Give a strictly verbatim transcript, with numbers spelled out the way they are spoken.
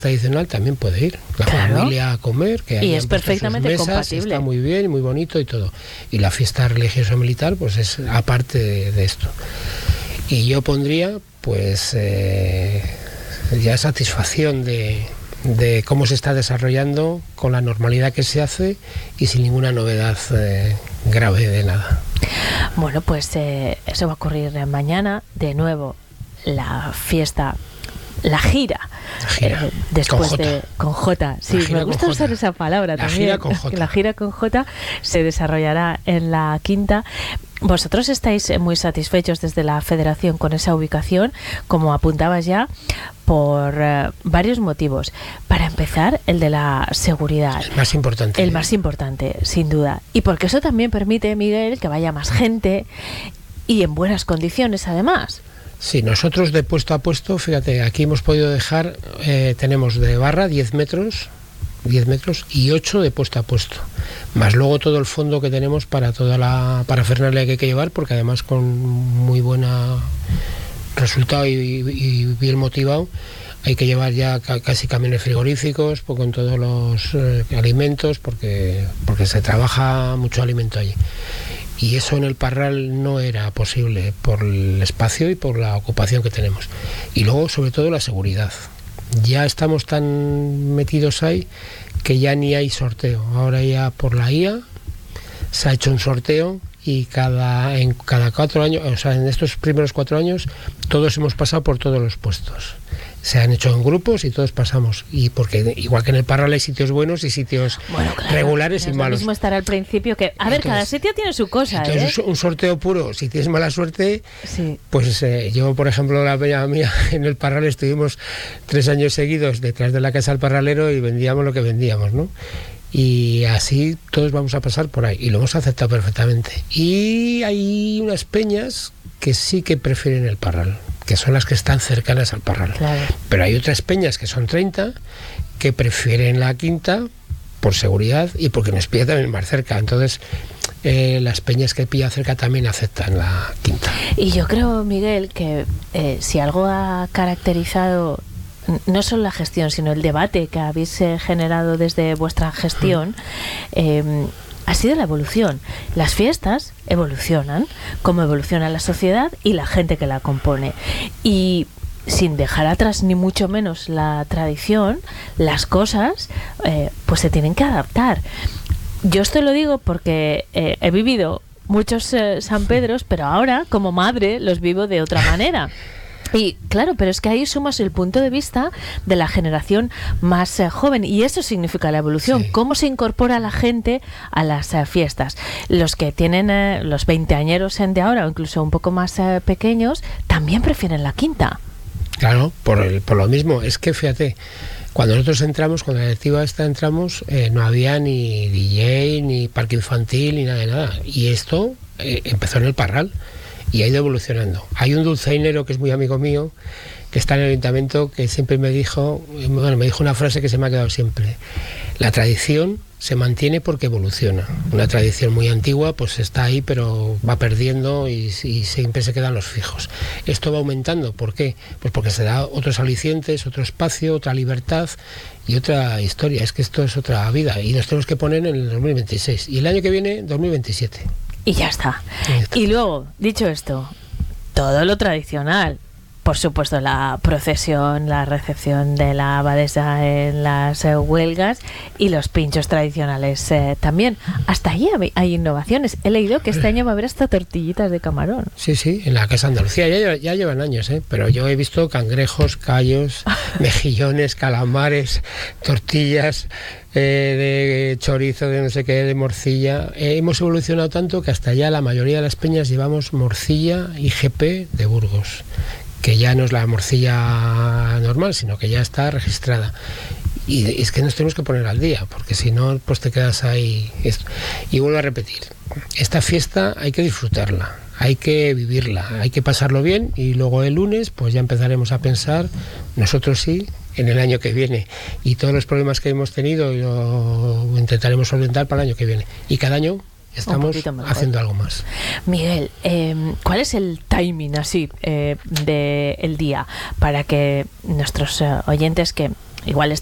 tradicional también puede ir la claro. familia a comer, que y es perfectamente mesas, compatible, está muy bien, muy bonito y todo, y la fiesta religiosa militar pues es aparte de, de esto. Y yo pondría pues eh, ya satisfacción de, de cómo se está desarrollando con la normalidad que se hace y sin ninguna novedad eh, grave de nada. Bueno, pues eh, eso va a ocurrir mañana. De nuevo, la fiesta, la gira, la gira. Eh, después con de con J, sí, me gusta usar J. esa palabra la también. Gira con J. La gira con J se desarrollará en la Quinta. Vosotros estáis muy satisfechos desde la Federación con esa ubicación, como apuntabas ya, por eh, varios motivos. Para empezar, el de la seguridad. El más importante. El más importante, sin duda. Y porque eso también permite, Miguel, que vaya más gente y en buenas condiciones, además. Sí, nosotros de puesto a puesto, fíjate, aquí hemos podido dejar, eh, tenemos de barra diez metros, diez metros y ocho de puesto a puesto, más luego todo el fondo que tenemos para toda la parafernalia que hay que llevar, porque además con muy buen resultado y, y bien motivado hay que llevar ya casi camiones frigoríficos pues, con todos los eh, alimentos, porque, porque se trabaja mucho alimento allí. Y eso en el Parral no era posible por el espacio y por la ocupación que tenemos. Y luego, sobre todo, la seguridad. Ya estamos tan metidos ahí que ya ni hay sorteo. Ahora ya por la I A se ha hecho un sorteo y cada en cada cuatro años, o sea, en estos primeros cuatro años, todos hemos pasado por todos los puestos. Se han hecho en grupos y todos pasamos. Y porque igual que en el Parral hay sitios buenos y sitios bueno, claro, regulares y malos. Es lo mismo estar al principio que... A ver, entonces, cada sitio tiene su cosa, entonces, ¿eh? un sorteo puro, si tienes mala suerte, sí. pues eh, yo, por ejemplo, la peña mía en el Parral estuvimos tres años seguidos detrás de la casa del parralero y vendíamos lo que vendíamos, ¿no? Y así todos vamos a pasar por ahí y lo hemos aceptado perfectamente. Y hay unas peñas que sí que prefieren el Parral, que son las que están cercanas al Parral. Claro. Pero hay otras peñas que son treinta que prefieren la Quinta por seguridad y porque nos pilla también más cerca. Entonces eh, las peñas que pilla cerca también aceptan la Quinta. Y yo creo, Miguel, que eh, si algo ha caracterizado no solo la gestión, sino el debate que habéis eh, generado desde vuestra gestión, eh, ha sido la evolución. Las fiestas evolucionan, como evoluciona la sociedad y la gente que la compone. Y sin dejar atrás ni mucho menos la tradición, las cosas eh, pues se tienen que adaptar. Yo esto lo digo porque eh, he vivido muchos eh, San Pedros, pero ahora como madre los vivo de otra manera. Y claro, pero es que ahí sumas el punto de vista de la generación más eh, joven y eso significa la evolución, sí. Cómo se incorpora la gente a las eh, fiestas. Los que tienen eh, los veinteañeros de ahora o incluso un poco más eh, pequeños también prefieren la Quinta. Claro, por, el, por lo mismo, es que fíjate, cuando nosotros entramos, cuando la directiva esta entramos, eh, no había ni D J, ni parque infantil, ni nada de nada. Y esto eh, empezó en el Parral. Y ha ido evolucionando. Hay un dulzainero que es muy amigo mío, que está en el ayuntamiento, que siempre me dijo, bueno, me dijo una frase que se me ha quedado siempre. La tradición se mantiene porque evoluciona. Una tradición muy antigua, pues está ahí, pero va perdiendo y, y siempre se quedan los fijos. Esto va aumentando. ¿Por qué? Pues porque se da otros alicientes, otro espacio, otra libertad y otra historia. Es que esto es otra vida y nos tenemos que poner en el dos mil veintiséis. Y el año que viene, dos mil veintisiete. Y ya está. Y luego, dicho esto, todo lo tradicional. Por supuesto, la procesión, la recepción de la abadesa en las eh, huelgas y los pinchos tradicionales eh, también. Hasta ahí hay, hay innovaciones. He leído que este año va a haber hasta tortillitas de camarón. Sí, sí, en la Casa Andalucía. Ya, ya llevan años, ¿eh? Pero yo he visto cangrejos, callos, mejillones, calamares, tortillas... Eh, de chorizo, de no sé qué, de morcilla. Eh, hemos evolucionado tanto que hasta ya la mayoría de las peñas llevamos morcilla I G P de Burgos, que ya no es la morcilla normal, sino que ya está registrada. Y es que nos tenemos que poner al día, porque si no, pues te quedas ahí. Y vuelvo a repetir, esta fiesta hay que disfrutarla, hay que vivirla, hay que pasarlo bien y luego el lunes pues ya empezaremos a pensar, nosotros sí, en el año que viene y todos los problemas que hemos tenido lo intentaremos solventar para el año que viene y cada año estamos haciendo algo más. Miguel, eh, ¿cuál es el timing así eh, del día para que nuestros eh, oyentes que igual